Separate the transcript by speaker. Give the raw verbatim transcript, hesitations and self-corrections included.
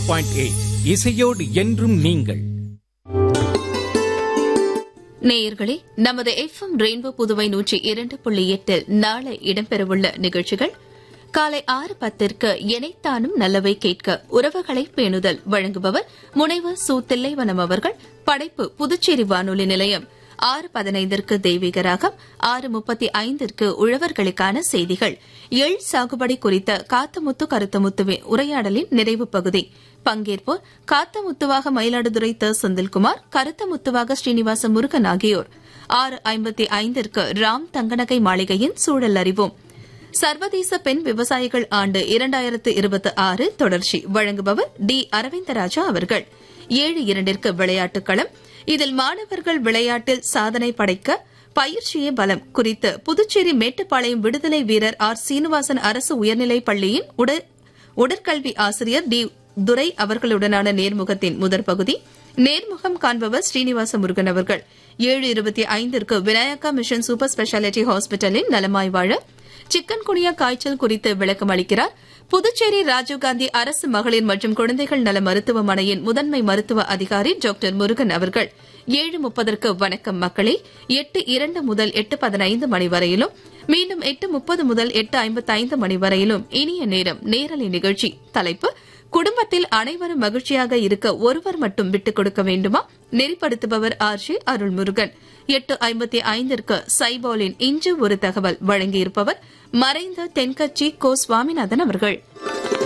Speaker 1: Point eight இசையோடு என்றும் நீங்கள்.
Speaker 2: நேயர்களே, நமது எஃப் எம் ரெயின்போ புதுவை நூற்றி இரண்டு புள்ளி எட்டில் நாளை இடம்பெறவுள்ள நிகழ்ச்சிகள்: காலை ஆறு பத்திற்கு எனைத்தானும் நல்லவை கேட்க உறவுகளை பேணுதல் வழங்குபவர் முனைவர் சு தில்லைவனம் அவர்கள். படைப்பு புதுச்சேரி வானொலி நிலையம். ஆறு பதினைந்திற்கு தெய்வீக ராகம். ஆறு முப்பத்தி ஐந்திற்கு உழவர்களுக்கான செய்திகள். எள் சாகுபடி குறித்த காத்தமுத்து கருத்தமுத்துவின் உரையாடலின் நிறைவு பகுதி. பங்கேற்போர் காத்தமுத்துவாக மயிலாடுதுறை த செந்தில்குமார், கருத்தமுத்துவாக ஸ்ரீனிவாச முருகன் ஆகியோர். ஆறு ஐம்பத்தி ஐந்திற்கு ராம் தங்கநகை மாளிகையின் சூழல் அறிவோம். சர்வதேச பெண் விவசாயிகள் ஆண்டு இரண்டாயிரத்து இருபத்தி ஆறு தொடர்ச்சி வழங்குபவர் டி அரவிந்தராஜா அவர்கள். ஏழு இரண்டிற்கு விளையாட்டுக் களம். இதில் மாணவர்கள் விளையாட்டில் சாதனை படைக்க பயிற்சியே பலம் குறித்து புதுச்சேரி மேட்டுப்பாளையம் விடுதலை வீரர் ஆர் சீனிவாசன் அரசு உயர்நிலைப் பள்ளியின் உடற்கல்வி ஆசிரியர் டி துரை அவர்களுடனான நேர்முகத்தின் முதற் பகுதி. நேர்முகம் காண்பவர் ஸ்ரீனிவாச முருகன் அவர்கள். ஏழு இருபத்தி ஐந்திற்கு விநாயகா மிஷன் சூப்பர் ஸ்பெஷாலிட்டி ஹாஸ்பிட்டலின் நலமாய் வாழ சிக்கன் குனியா காய்ச்சல் குறித்து விளக்கம் அளிக்கிறார் புதுச்சேரி ராஜீவ்காந்தி அரசு மகளிர் மற்றும் குழந்தைகள் நல மருத்துவமனையின் முதன்மை மருத்துவ அதிகாரி டாக்டர் முருகன் அவர்கள். ஏழு முப்பதற்கு வணக்கம் மக்களே. எட்டு இரண்டு முதல் எட்டு பதினைந்து மணி வரையிலும், மீண்டும் எட்டு முப்பது முதல் எட்டு ஐம்பத்தைந்து மணி வரையிலும் இனிய நேரம் நேரலை நிகழ்ச்சி. தலைப்பு: குடும்பத்தில் அனைவரும் மகிழ்ச்சியாக இருக்க ஒருவர் மட்டும் விட்டுக் கொடுக்க வேண்டுமா? நெறிப்படுத்துபவர் ஆர் ஜே அருள்முருகன். எட்டு ஐம்பத்தி ஐந்திற்கு சைபாலின் இன்று ஒரு தகவல் வழங்கியிருப்பவர் மறைந்த தென்கட்சி கோ சுவாமிநாதன் அவர்கள்.